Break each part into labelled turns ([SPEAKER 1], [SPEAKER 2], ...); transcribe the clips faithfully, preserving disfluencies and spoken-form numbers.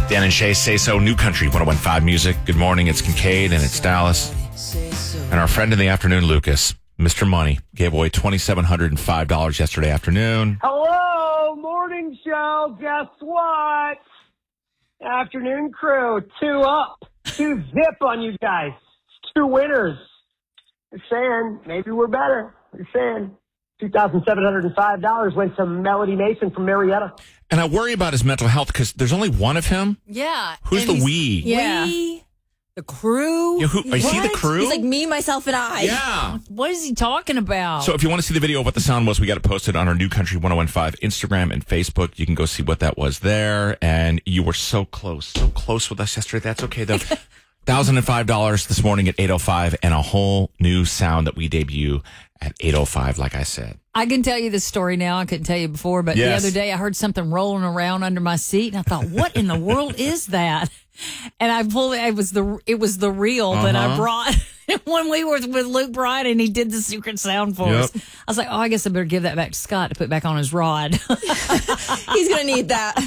[SPEAKER 1] Dan and Shay Say So, New Country, one oh one point five Music. Good morning, it's Kincaid and it's Dallas. And our friend in the afternoon, Lucas, Mister Money, gave away two thousand seven hundred five dollars yesterday afternoon.
[SPEAKER 2] Hello, morning show. Guess what? Afternoon crew, two up, two zip on you guys. It's two winners. They're saying maybe we're better. They're saying two thousand seven hundred five dollars went to Melody Mason from Marietta.
[SPEAKER 1] And I worry about his mental health because there's only one of him.
[SPEAKER 3] Yeah.
[SPEAKER 1] Who's the we?
[SPEAKER 3] Yeah. We, the crew.
[SPEAKER 1] Yeah, who, is
[SPEAKER 3] what?
[SPEAKER 1] he the crew?
[SPEAKER 4] He's like me, myself, and I.
[SPEAKER 1] Yeah.
[SPEAKER 3] What is he talking about?
[SPEAKER 1] So if you want to see the video of what the sound was, we got it posted on our New Country one oh one point five Instagram and Facebook. You can go see what that was there. And you were so close, so close with us yesterday. That's okay, though. one thousand five dollars this morning at eight oh five and a whole new sound that we debut at eight oh five, like I said.
[SPEAKER 3] I can tell you this story now. I couldn't tell you before, but
[SPEAKER 1] Yes.
[SPEAKER 3] the other day I heard something rolling around under my seat, and I thought, "What in the world is that?" And I pulled it. It was the it was the reel uh-huh. that I brought when we were with Luke Bryan, and he did the secret sound for
[SPEAKER 1] Yep.
[SPEAKER 3] us. I was like, "Oh, I guess I better give that back to Scott to put back on his rod."
[SPEAKER 4] He's gonna need that.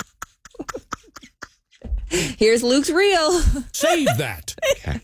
[SPEAKER 4] Here's Luke's reel.
[SPEAKER 5] Save that.
[SPEAKER 1] Okay.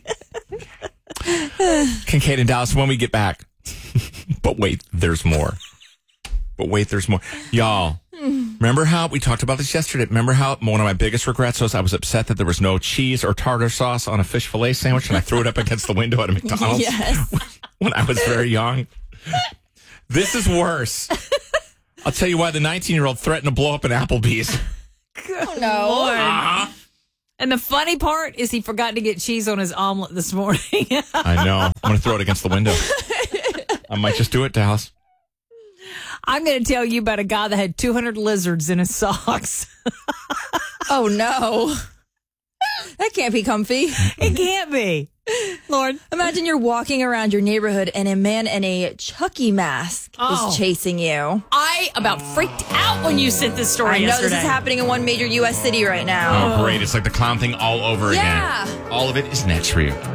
[SPEAKER 1] Kincaid and Dallas, when we get back. But wait, there's more. But wait, there's more. Y'all, remember how we talked about this yesterday? Remember how one of my biggest regrets was I was upset that there was no cheese or tartar sauce on a fish fillet sandwich, and I threw it up against the window at a McDonald's
[SPEAKER 4] Yes.
[SPEAKER 1] when I was very young? This is worse. I'll tell you why the nineteen-year-old threatened to blow up an Applebee's.
[SPEAKER 4] Oh, no.
[SPEAKER 3] Lord.
[SPEAKER 1] Uh-huh.
[SPEAKER 3] And the funny part is he forgot to get cheese on his omelet this morning.
[SPEAKER 1] I know. I'm going to throw it against the window. I might just do it, Dallas.
[SPEAKER 3] I'm going to tell you about a guy that had two hundred lizards in his socks.
[SPEAKER 4] Oh, no. That can't be comfy.
[SPEAKER 3] It can't be. Lord.
[SPEAKER 4] Imagine you're walking around your neighborhood and a man in a Chucky mask
[SPEAKER 3] Oh.
[SPEAKER 4] is chasing you.
[SPEAKER 3] I about freaked out when you sent this story
[SPEAKER 4] I know
[SPEAKER 3] yesterday.
[SPEAKER 4] this is happening in one major U S city right now.
[SPEAKER 1] Oh, great. It's like the clown thing all over
[SPEAKER 4] Yeah.
[SPEAKER 1] again. All of it is next for you.